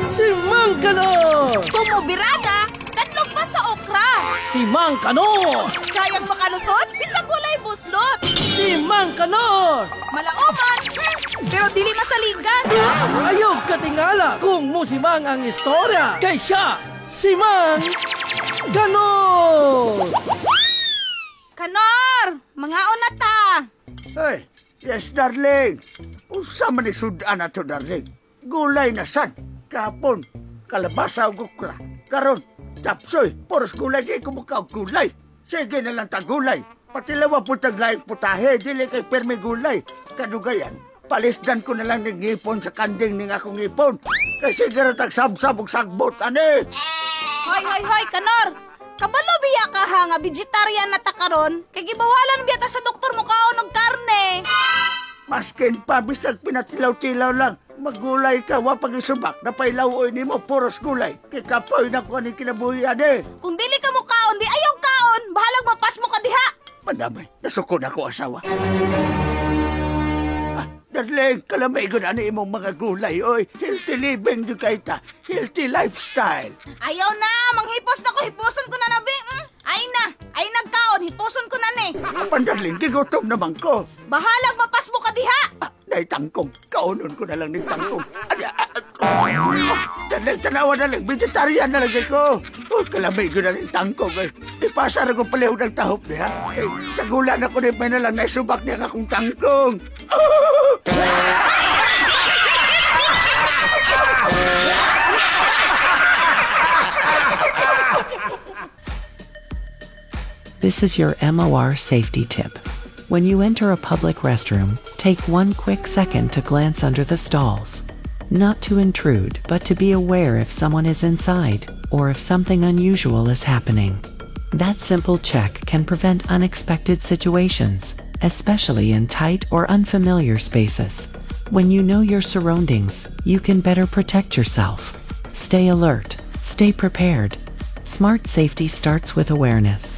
Si Mang Kanor! Tumubirada, tanlog pa sa okra. Si Mang Kanor! Kayang makalusot, bisag walay buslot. Si Mang Kanor! Malauman, pero dili masaligan. Ayog katingala kung musimang ang istorya. Kay siya, si Mang Kanor! Kanor, mga ta. Ay, yes, darling. Usa man ni sudan ato, darling. Gulay na sad. Kapon, kalabasa ug okra. Karon, chapsoy, poros gulay kay kumukaw gulay. Sige na lang tagulay. Patilawa po taglayang putahe, dili kay permi gulay. Kadugayan, palisdan ko na lang ng ngipon sa kanding ning akong ngipon. Kasi gara tagsabsab og sagbot, ani. Hoy, Kanor. Kabalo biya ka ha nga vegetarian na ta karon, kay gibawalan biya ta sa doktor mo kaon og karne. Maskin pa, bisag pinatilaw-tilaw lang. Magulay ka, wapag isubak, napailawoy ni mo, puros gulay. Kikapoy na ko aning kinabuhian eh. Kung dili ka mo kaon, di ayaw kaon, bahalag mapas mo ka diha. Pandamay, nasukod ako asawa. Darling, kalamay ko na imong mga gulay, oy. Healthy living di kay ta. Healthy lifestyle. Ayaw na, manghipos na ko, hiposon ko na nabi. Ay nagkaon, hiposon ko na ni. Pandarling, gigutom naman ko. Bahalag mapas mo ka diha. Nay tangkong, kaunon ko na lang ng tangkong. Darling, tanawa na lang, vegetarian na lang ko. Oh, kalamay ko na lang tangkong, eh. Ipasara ko pala ng tahop niya. Eh, sa gulan ako ni na lang naisubak niya akong tangkong. This is your MOR safety tip. When you enter a public restroom, take one quick second to glance under the stalls. Not to intrude, but to be aware if someone is inside, or if something unusual is happening. That simple check can prevent unexpected situations, especially in tight or unfamiliar spaces. When you know your surroundings, you can better protect yourself. Stay alert, stay prepared. Smart safety starts with awareness.